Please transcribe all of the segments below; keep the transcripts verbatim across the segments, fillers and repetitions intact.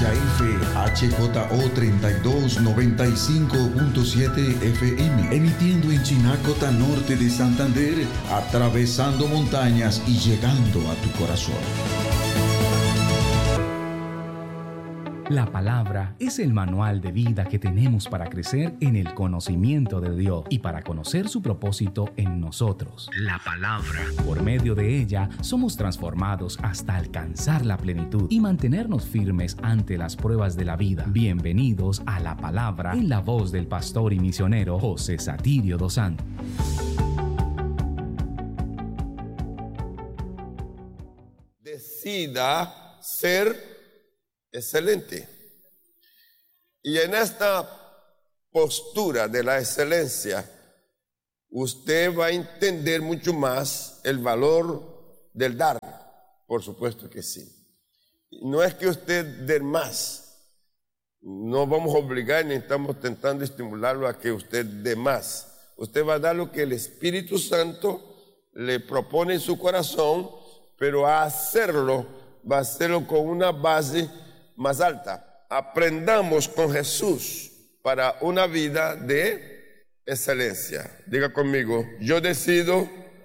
frecuencia F H J O treinta y dos noventa y cinco punto siete F M, emitiendo en Chinacota Norte de Santander, atravesando montañas y llegando a tu corazón. La palabra es el manual de vida que tenemos para crecer en el conocimiento de Dios y para conocer su propósito en nosotros. La palabra. Por medio de ella somos transformados hasta alcanzar la plenitud y mantenernos firmes ante las pruebas de la vida. Bienvenidos a La Palabra, en la voz del pastor y misionero José Satirio dos Santos. Decida ser excelente. Y en esta postura de la excelencia, usted va a entender mucho más el valor del dar. Por supuesto que sí. No es que usted dé más. No vamos a obligar ni estamos tentando estimularlo a que usted dé más. Usted va a dar lo que el Espíritu Santo le propone en su corazón, pero a hacerlo va a hacerlo con una base más alta. Aprendamos con Jesús para una vida de excelencia. Diga conmigo, yo decido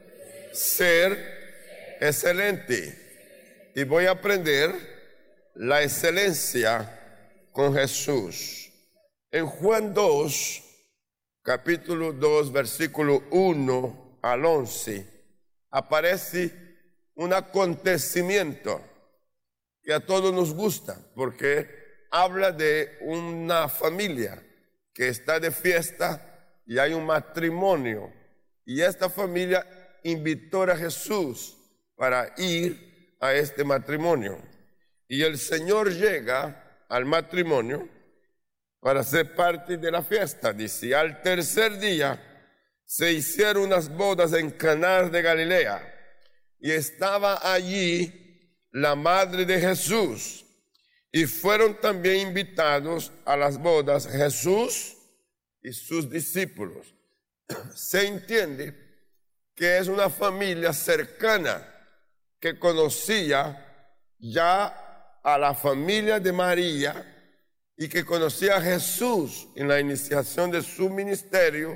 ser excelente y voy a aprender la excelencia con Jesús. En Juan dos, capítulo dos, versículo uno al once, aparece un acontecimiento que a todos nos gusta, porque habla de una familia que está de fiesta y hay un matrimonio. Y esta familia invitó a Jesús para ir a este matrimonio. Y el Señor llega al matrimonio para ser parte de la fiesta. Dice, al tercer día se hicieron unas bodas en Caná de Galilea y estaba allí la madre de Jesús, y fueron también invitados a las bodas Jesús y sus discípulos. Se entiende que es una familia cercana que conocía ya a la familia de María y que conocía a Jesús en la iniciación de su ministerio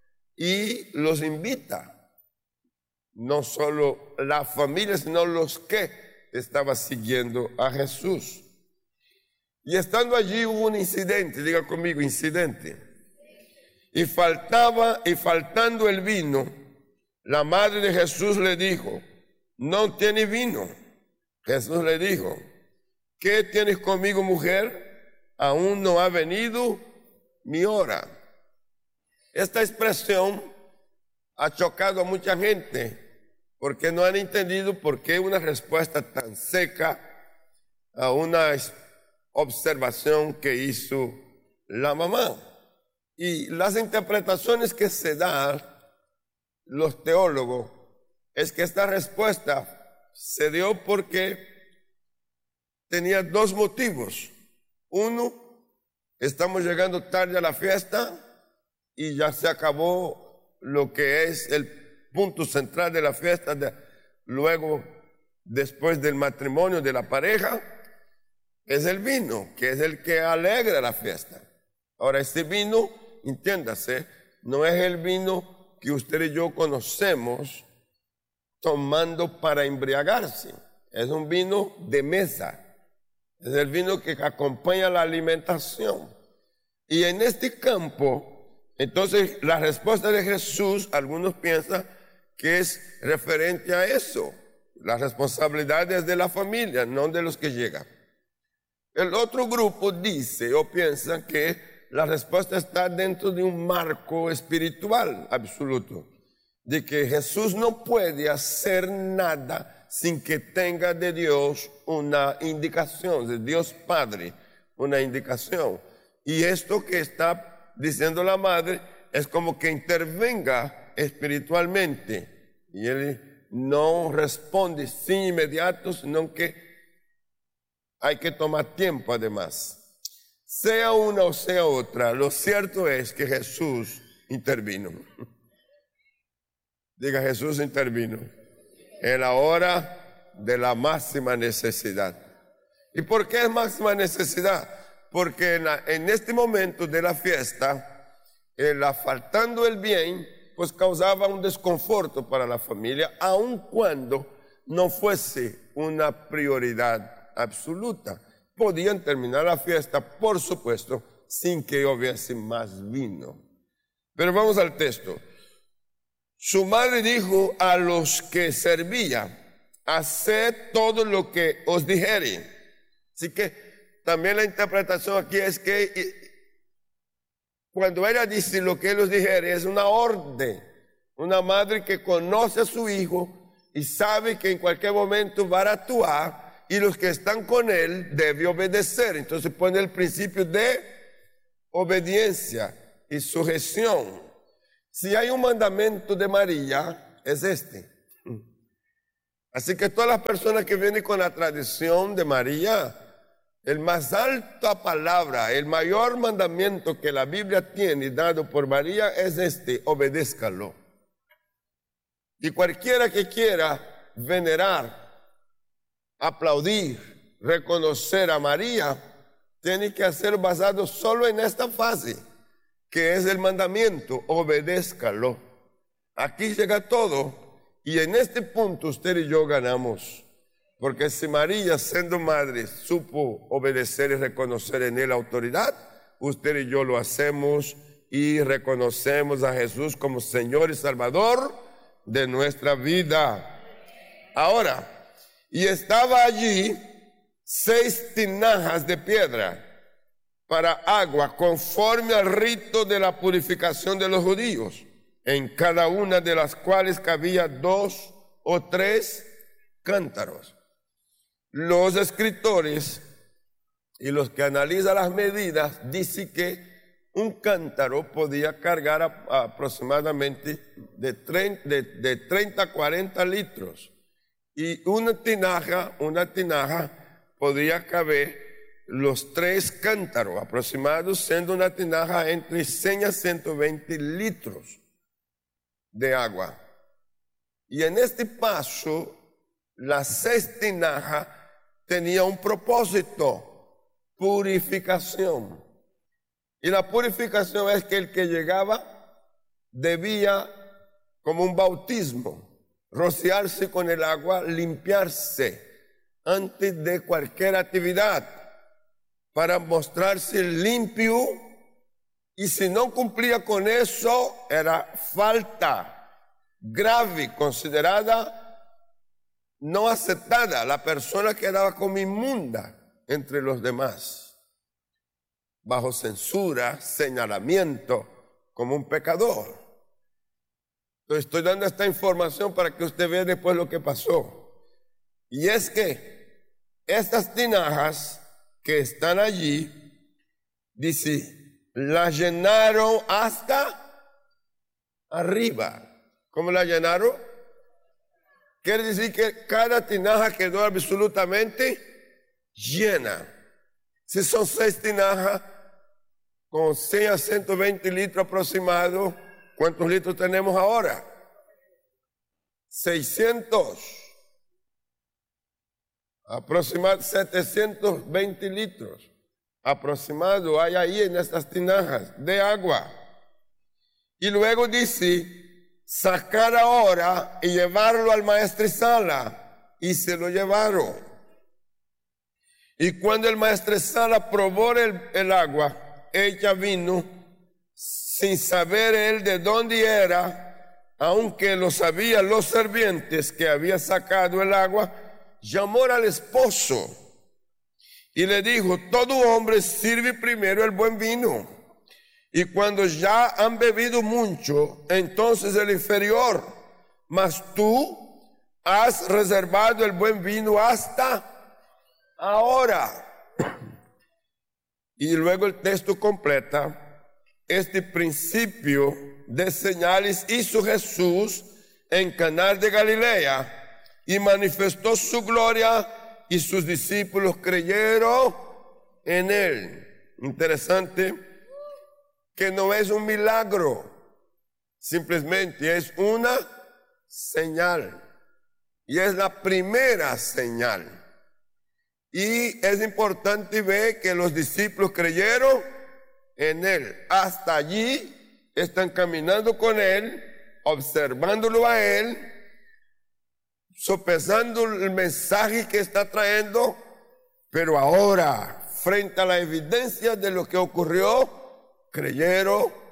y los invita. No solo la familia, sino los que estaba siguiendo a Jesús. Y estando allí hubo un incidente, diga conmigo, incidente. Y faltaba, y faltando el vino, la madre de Jesús le dijo, no tiene vino. Jesús le dijo, ¿qué tienes conmigo, mujer? Aún no ha venido mi hora. Esta expresión ha chocado a mucha gente, porque no han entendido por qué una respuesta tan seca a una observación que hizo la mamá. Y las interpretaciones que se dan los teólogos es que esta respuesta se dio porque tenía dos motivos. Uno, estamos llegando tarde a la fiesta y ya se acabó lo que es el punto central de la fiesta, de, luego, después del matrimonio de la pareja, es el vino, que es el que alegra la fiesta. Ahora, este vino, entiéndase, no es el vino que usted y yo conocemos tomando para embriagarse. Es un vino de mesa. Es el vino que acompaña la alimentación. Y en este campo, entonces, la respuesta de Jesús, algunos piensan que es referente a eso. Las responsabilidades de la familia, no de los que llegan. El otro grupo dice o piensa que la respuesta está dentro de un marco espiritual absoluto, de que Jesús no puede hacer nada sin que tenga de Dios una indicación, de Dios Padre, una indicación. Y esto que está diciendo la madre es como que intervenga espiritualmente, y él no responde sin inmediato, sino que hay que tomar tiempo además. Sea una o sea otra, lo cierto es que Jesús intervino. Diga, Jesús intervino en la hora de la máxima necesidad. ¿Y por qué es máxima necesidad? Porque en, la, en este momento de la fiesta, el faltando el bien, pues causaba un desconforto para la familia, aun cuando no fuese una prioridad absoluta. Podían terminar la fiesta, por supuesto, sin que hubiese más vino. Pero vamos al texto. Su madre dijo a los que servían: haced todo lo que os dijere. Así que también la interpretación aquí es que cuando ella dice lo que él os dijere, es una orden. Una madre que conoce a su hijo y sabe que en cualquier momento va a actuar, y los que están con él deben obedecer. Entonces pone el principio de obediencia y sujeción. Si hay un mandamiento de María, es este. Así que todas las personas que vienen con la tradición de María, el más alta palabra, el mayor mandamiento que la Biblia tiene dado por María es este: obedézcalo. Y cualquiera que quiera venerar, aplaudir, reconocer a María, tiene que hacerlo basado solo en esta fase, que es el mandamiento: obedézcalo. Aquí llega todo, y en este punto usted y yo ganamos. Porque si María, siendo madre, supo obedecer y reconocer en él autoridad, usted y yo lo hacemos y reconocemos a Jesús como Señor y Salvador de nuestra vida. Ahora, y estaba allí seis tinajas de piedra para agua, conforme al rito de la purificación de los judíos, en cada una de las cuales cabía dos o tres cántaros. Los escritores y los que analizan las medidas dicen que un cántaro podía cargar a, a aproximadamente de treinta, de, de treinta a cuarenta litros, y una tinaja, una tinaja podía caber los tres cántaros aproximados, siendo una tinaja entre cien a ciento veinte litros de agua. Y en este paso, las seis tinajas tenían un propósito: purificación. Y la purificación es que el que llegaba debía, como un bautismo, rociarse con el agua, limpiarse antes de cualquier actividad, para mostrarse limpio, y si no cumplía con eso, era falta grave, considerada no aceptada. La persona quedaba como inmunda entre los demás, bajo censura, señalamiento, como un pecador. Entonces estoy dando esta información para que usted vea después lo que pasó. Y es que estas tinajas que están allí, dice, las llenaron hasta arriba. ¿Cómo la llenaron? Quiere decir que cada tinaja quedó absolutamente llena. Si son seis tinajas con cien a ciento veinte litros aproximados, ¿cuántos litros tenemos ahora? seiscientos. Aproximadamente setecientos veinte litros aproximado hay ahí en estas tinajas de agua. Y luego dice, sacar ahora y llevarlo al maestresala, y se lo llevaron. Y cuando el maestresala probó el, el agua, ella vino sin saber él de dónde era, aunque lo sabían los sirvientes que había sacado el agua. Llamó al esposo y le dijo: todo hombre sirve primero el buen vino, y cuando ya han bebido mucho, entonces el inferior, mas tú has reservado el buen vino hasta ahora. Y luego el texto completa: este principio de señales hizo Jesús en Caná de Galilea, y manifestó su gloria, y sus discípulos creyeron en él. Interesante que no es un milagro, simplemente es una señal, y es la primera señal. Y es importante ver que los discípulos creyeron en Él. Hasta allí están caminando con Él, observándolo a Él, sopesando el mensaje que está trayendo, pero ahora, frente a la evidencia de lo que ocurrió, creyeron